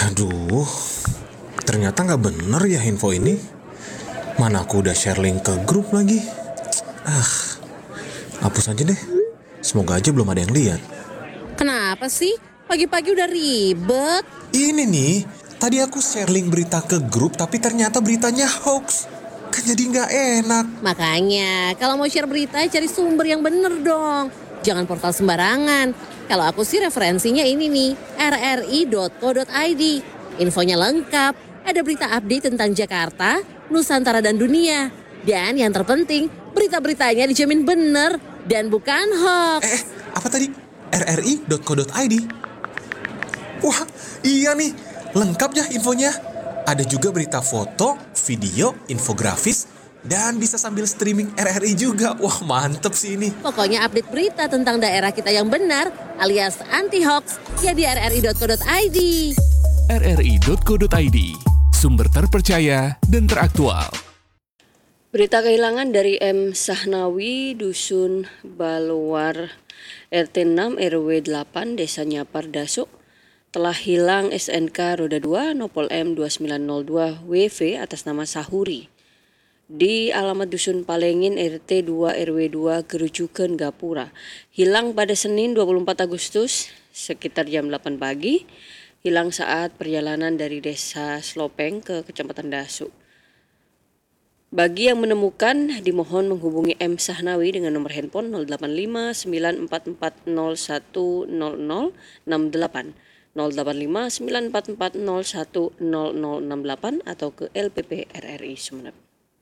Aduh, ternyata nggak bener ya info ini. Mana aku udah share link ke grup lagi. Ah, hapus aja deh. Semoga aja belum ada yang lihat. Kenapa sih? Pagi-pagi udah ribet. Ini nih, tadi aku share link berita ke grup tapi ternyata beritanya hoax. Kan jadi nggak enak. Makanya, kalau mau share berita, cari sumber yang bener dong. Jangan portal sembarangan. Kalau aku sih referensinya ini nih, rri.co.id. Infonya lengkap, ada berita update tentang Jakarta, Nusantara dan dunia. Dan yang terpenting, berita-beritanya dijamin bener dan bukan hoax. Apa tadi? rri.co.id. Wah, iya nih. Lengkap ya infonya. Ada juga berita foto, video, infografis, dan bisa sambil streaming RRI juga. Wah, mantep sih ini. Pokoknya update berita tentang daerah kita yang benar alias anti-hoax ya di rri.co.id. rri.co.id, sumber terpercaya dan teraktual. Berita kehilangan dari M. Sahnawi, Dusun Balowar, RT 6 RW 8, Desa Nyapar Dasuk. Telah hilang SNK roda 2 Nopol M 2902 WV atas nama Sahuri di alamat Dusun Palengin RT 2 RW 2 Gerujukan Gapura. Hilang pada Senin 24 Agustus sekitar jam 8 pagi. Hilang saat perjalanan dari Desa Slopeng ke Kecamatan Dasuk. Bagi yang menemukan, dimohon menghubungi M. Sahnawi dengan nomor handphone 085 944 0100 68 085 944 010068 atau ke LPP RRI Sumeneb.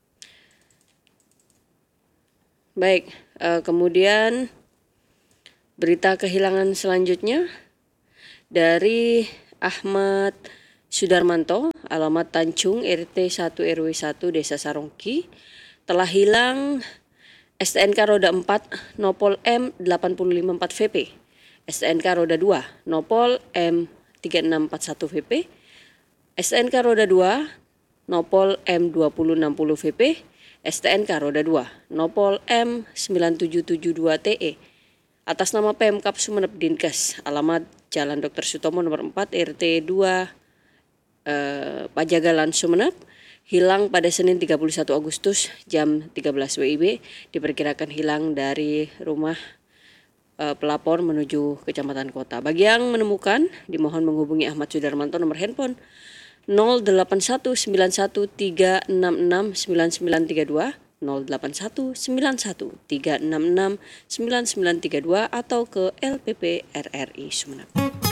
Baik, kemudian berita kehilangan selanjutnya dari Ahmad Sudarmanto, alamat Tancung, RT 1 RW 1 Desa Sarongki. Telah hilang STNK roda 4 Nopol M 854 VP. STNK roda 2 Nopol M 3641 VP. STNK roda 2 Nopol M 2060 VP. STNK roda 2 Nopol M 9772 TE. Atas nama Pemkab Sumeneb Dinkes, alamat Jalan Dr. Sutomo nomor 4 RT 2 Pajagalan Sumeneb. Hilang pada Senin 31 Agustus jam 13 WIB. Diperkirakan hilang dari rumah pelapor menuju Kecamatan Kota. Bagi yang menemukan, dimohon menghubungi Ahmad Sudarmanto nomor handphone 081913669932 081913669932 atau ke LPP RRI Sumeneb.